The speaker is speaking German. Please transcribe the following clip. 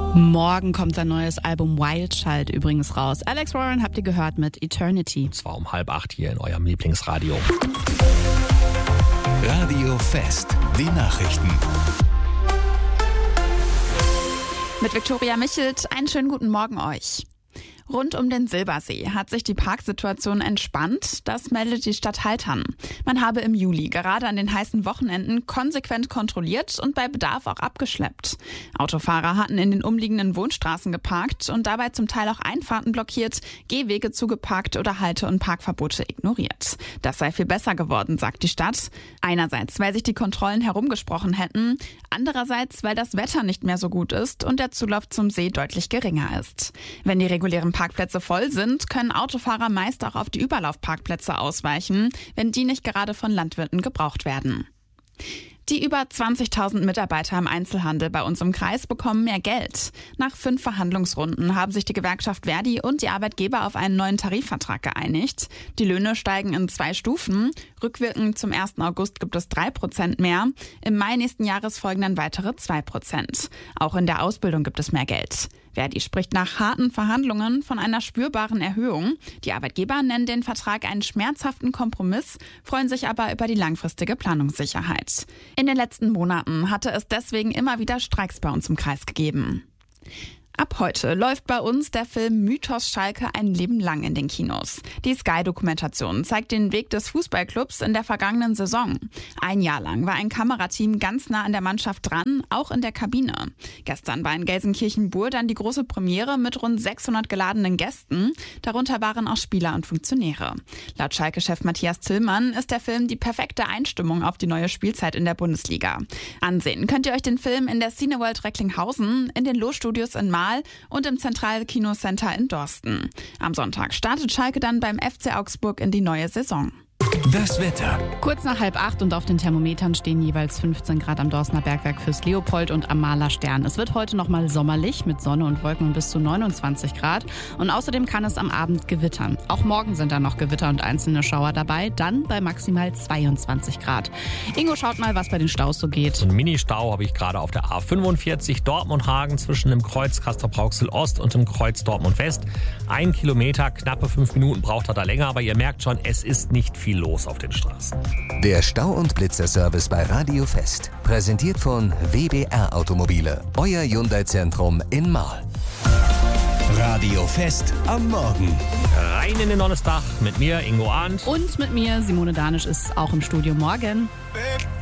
Morgen kommt sein neues Album Wild Child übrigens raus. Alex Warren habt ihr gehört mit Eternity. Es war um 7:30 hier in eurem Lieblingsradio. Radio Fest, die Nachrichten. Mit Viktoria Michelt, einen schönen guten Morgen euch. Rund um den Silbersee hat sich die Parksituation entspannt, das meldet die Stadt Haltern. Man habe im Juli gerade an den heißen Wochenenden konsequent kontrolliert und bei Bedarf auch abgeschleppt. Autofahrer hatten in den umliegenden Wohnstraßen geparkt und dabei zum Teil auch Einfahrten blockiert, Gehwege zugeparkt oder Halte- und Parkverbote ignoriert. Das sei viel besser geworden, sagt die Stadt. Einerseits, weil sich die Kontrollen herumgesprochen hätten, andererseits, weil das Wetter nicht mehr so gut ist und der Zulauf zum See deutlich geringer ist. Wenn die regulären Parkplätze voll sind, können Autofahrer meist auch auf die Überlaufparkplätze ausweichen, wenn die nicht gerade von Landwirten gebraucht werden. Die über 20.000 Mitarbeiter im Einzelhandel bei uns im Kreis bekommen mehr Geld. Nach 5 Verhandlungsrunden haben sich die Gewerkschaft Verdi und die Arbeitgeber auf einen neuen Tarifvertrag geeinigt. Die Löhne steigen in 2 Stufen. Rückwirkend zum 1. August gibt es 3% mehr. Im Mai nächsten Jahres folgen dann weitere 2%. Auch in der Ausbildung gibt es mehr Geld. Verdi spricht nach harten Verhandlungen von einer spürbaren Erhöhung. Die Arbeitgeber nennen den Vertrag einen schmerzhaften Kompromiss, freuen sich aber über die langfristige Planungssicherheit. In den letzten Monaten hatte es deswegen immer wieder Streiks bei uns im Kreis gegeben. Ab heute läuft bei uns der Film Mythos Schalke ein Leben lang in den Kinos. Die Sky-Dokumentation zeigt den Weg des Fußballclubs in der vergangenen Saison. 1 Jahr lang war ein Kamerateam ganz nah an der Mannschaft dran, auch in der Kabine. Gestern war in Gelsenkirchen-Bur dann die große Premiere mit rund 600 geladenen Gästen. Darunter waren auch Spieler und Funktionäre. Laut Schalke-Chef Matthias Tillmann ist der Film die perfekte Einstimmung auf die neue Spielzeit in der Bundesliga. Ansehen könnt ihr euch den Film in der Cineworld Recklinghausen, in den Lo-Studios in Marl und im Zentralkinocenter in Dorsten. Am Sonntag startet Schalke dann beim FC Augsburg in die neue Saison. Das Wetter. Kurz nach 7:30 und auf den Thermometern stehen jeweils 15 Grad am Dorstner Bergwerk Fürst Leopold und am Mahler Stern. Es wird heute nochmal sommerlich mit Sonne und Wolken bis zu 29 Grad. Und außerdem kann es am Abend gewittern. Auch morgen sind da noch Gewitter und einzelne Schauer dabei, dann bei maximal 22 Grad. Ingo schaut mal, was bei den Staus so geht. Einen Mini-Stau habe ich gerade auf der A45 Dortmund-Hagen zwischen dem Kreuz Castrop-Rauxel Ost und dem Kreuz Dortmund West. 1 Kilometer, knappe 5 Minuten braucht er da länger, aber ihr merkt schon, es ist nicht viel los auf den Straßen. Der Stau- und Blitzerservice bei Radio Fest. Präsentiert von WBR Automobile. Euer Hyundai-Zentrum in Marl. Radio Fest am Morgen. Rein in den Donnerstag mit mir, Ingo Arndt. Und mit mir, Simone Danisch, ist auch im Studio morgen.